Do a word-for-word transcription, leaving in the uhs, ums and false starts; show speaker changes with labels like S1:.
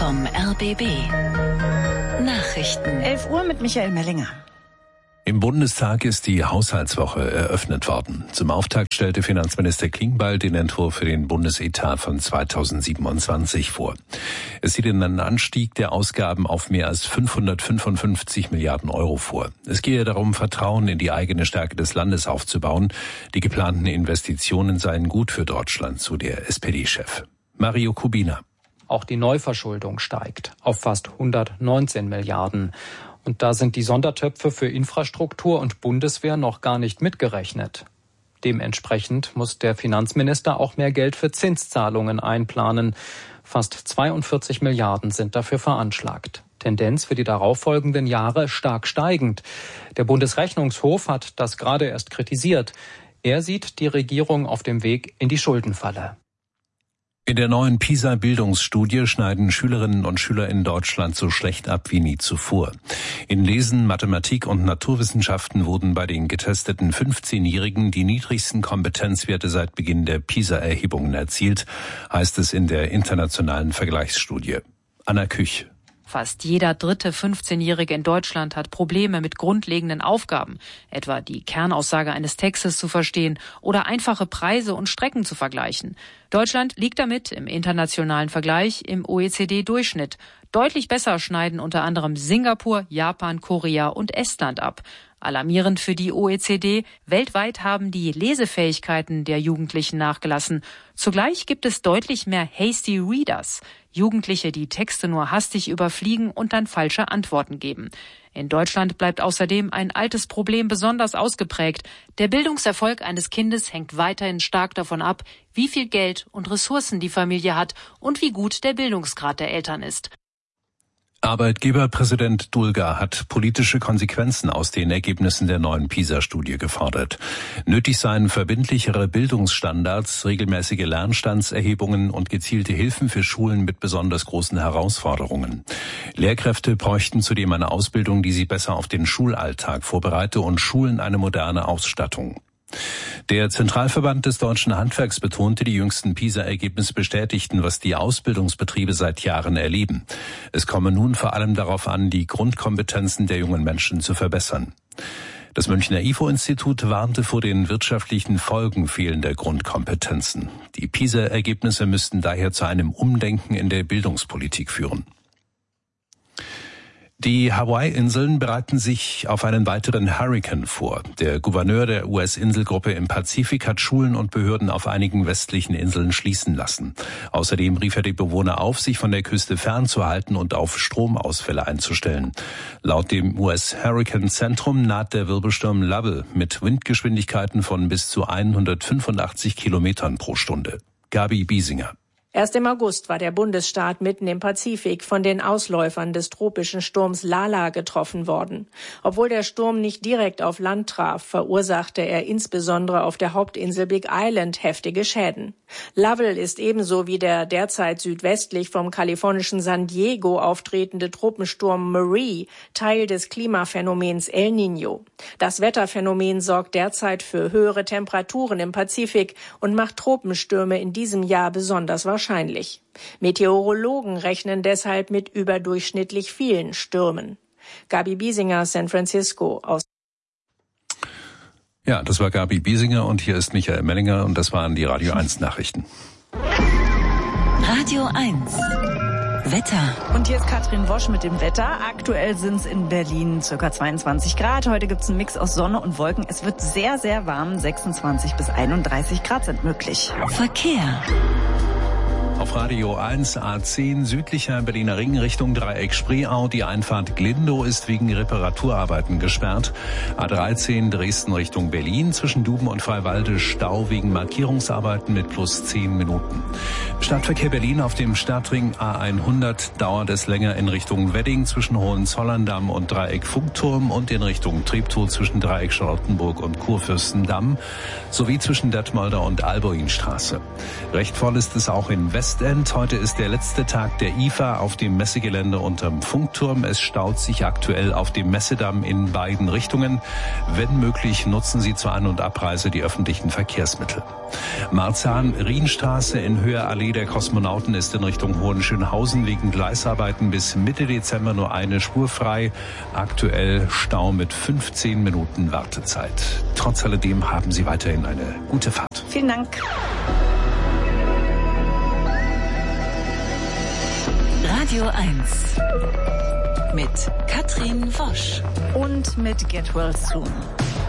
S1: vom R B B. Nachrichten.
S2: elf Uhr mit Michael Mellinger.
S3: Im Bundestag ist die Haushaltswoche eröffnet worden. Zum Auftakt stellte Finanzminister Klingbeil den Entwurf für den Bundesetat von zweitausendsiebenundzwanzig vor. Es sieht einen Anstieg der Ausgaben auf mehr als fünfhundertfünfundfünfzig Milliarden Euro vor. Es gehe darum, Vertrauen in die eigene Stärke des Landes aufzubauen. Die geplanten Investitionen seien gut für Deutschland, so der S P D-Chef. Mario Kubina.
S4: Auch die Neuverschuldung steigt auf fast hundertneunzehn Milliarden. Und da sind die Sondertöpfe für Infrastruktur und Bundeswehr noch gar nicht mitgerechnet. Dementsprechend muss der Finanzminister auch mehr Geld für Zinszahlungen einplanen. Fast zweiundvierzig Milliarden sind dafür veranschlagt. Tendenz für die darauffolgenden Jahre stark steigend. Der Bundesrechnungshof hat das gerade erst kritisiert. Er sieht die Regierung auf dem Weg in die Schuldenfalle.
S3: In der neuen PISA-Bildungsstudie schneiden Schülerinnen und Schüler in Deutschland so schlecht ab wie nie zuvor. In Lesen, Mathematik und Naturwissenschaften wurden bei den getesteten fünfzehnjährigen die niedrigsten Kompetenzwerte seit Beginn der PISA-Erhebungen erzielt, heißt es in der internationalen Vergleichsstudie. Anna Küch.
S5: Fast jeder dritte fünfzehnjährige in Deutschland hat Probleme mit grundlegenden Aufgaben, etwa die Kernaussage eines Textes zu verstehen oder einfache Preise und Strecken zu vergleichen. Deutschland liegt damit im internationalen Vergleich im O E C D-Durchschnitt. Deutlich besser schneiden unter anderem Singapur, Japan, Korea und Estland ab. Alarmierend für die O E C D, weltweit haben die Lesefähigkeiten der Jugendlichen nachgelassen. Zugleich gibt es deutlich mehr Hasty Readers, Jugendliche, die Texte nur hastig überfliegen und dann falsche Antworten geben. In Deutschland bleibt außerdem ein altes Problem besonders ausgeprägt. Der Bildungserfolg eines Kindes hängt weiterhin stark davon ab, wie viel Geld und Ressourcen die Familie hat und wie gut der Bildungsgrad der Eltern ist.
S3: Arbeitgeberpräsident Dulger hat politische Konsequenzen aus den Ergebnissen der neuen PISA-Studie gefordert. Nötig seien verbindlichere Bildungsstandards, regelmäßige Lernstandserhebungen und gezielte Hilfen für Schulen mit besonders großen Herausforderungen. Lehrkräfte bräuchten zudem eine Ausbildung, die sie besser auf den Schulalltag vorbereite, und Schulen eine moderne Ausstattung. Der Zentralverband des deutschen Handwerks betonte, die jüngsten PISA-Ergebnisse bestätigten, was die Ausbildungsbetriebe seit Jahren erleben. Es komme nun vor allem darauf an, die Grundkompetenzen der jungen Menschen zu verbessern. Das Münchner I F O-Institut warnte vor den wirtschaftlichen Folgen fehlender Grundkompetenzen. Die PISA-Ergebnisse müssten daher zu einem Umdenken in der Bildungspolitik führen. Die Hawaii-Inseln bereiten sich auf einen weiteren Hurrikan vor. Der Gouverneur der U S-Inselgruppe im Pazifik hat Schulen und Behörden auf einigen westlichen Inseln schließen lassen. Außerdem rief er die Bewohner auf, sich von der Küste fernzuhalten und auf Stromausfälle einzustellen. Laut dem U S-Hurrikan-Zentrum naht der Wirbelsturm Lovell mit Windgeschwindigkeiten von bis zu hundertfünfundachtzig Kilometern pro Stunde. Gabi Biesinger.
S6: Erst im August war der Bundesstaat mitten im Pazifik von den Ausläufern des tropischen Sturms Lala getroffen worden. Obwohl der Sturm nicht direkt auf Land traf, verursachte er insbesondere auf der Hauptinsel Big Island heftige Schäden. Lovell ist ebenso wie der derzeit südwestlich vom kalifornischen San Diego auftretende Tropensturm Marie Teil des Klimaphänomens El Niño. Das Wetterphänomen sorgt derzeit für höhere Temperaturen im Pazifik und macht Tropenstürme in diesem Jahr besonders wahrscheinlich. Wahrscheinlich. Meteorologen rechnen deshalb mit überdurchschnittlich vielen Stürmen. Gabi Biesinger, San Francisco aus.
S3: Ja, das war Gabi Biesinger und hier ist Michael Mellinger und das waren die Radio eins Nachrichten.
S1: Radio eins. Wetter.
S2: Und hier ist Katrin Wosch mit dem Wetter. Aktuell sind es in Berlin ca. zweiundzwanzig Grad. Heute gibt es einen Mix aus Sonne und Wolken. Es wird sehr, sehr warm. sechsundzwanzig bis einunddreißig Grad sind möglich.
S1: Verkehr.
S3: Auf Radio eins A zehn südlicher Berliner Ring Richtung Dreieck Spreeau. Die Einfahrt Glindow ist wegen Reparaturarbeiten gesperrt. A dreizehn Dresden Richtung Berlin zwischen Duben und Freiwalde Stau wegen Markierungsarbeiten mit plus zehn Minuten. Stadtverkehr Berlin auf dem Stadtring A hundert dauert es länger in Richtung Wedding zwischen Hohenzollern-Damm und Dreieck Funkturm und in Richtung Treptow zwischen Dreieck Charlottenburg und Kurfürstendamm sowie zwischen Detmolder und Alboinstraße. Recht voll ist es auch in West Westend. Heute ist der letzte Tag der I F A auf dem Messegelände unterm Funkturm. Es staut sich aktuell auf dem Messedamm in beiden Richtungen. Wenn möglich, nutzen Sie zur An- und Abreise die öffentlichen Verkehrsmittel. Marzahn-Rienstraße in Höhe Allee der Kosmonauten ist in Richtung Hohenschönhausen wegen Gleisarbeiten bis Mitte Dezember nur eine Spur frei. Aktuell Stau mit fünfzehn Minuten Wartezeit. Trotz alledem haben Sie weiterhin eine gute Fahrt.
S2: Vielen Dank.
S1: Radio eins mit Katrin Wosch
S2: Und mit Get Well Soon.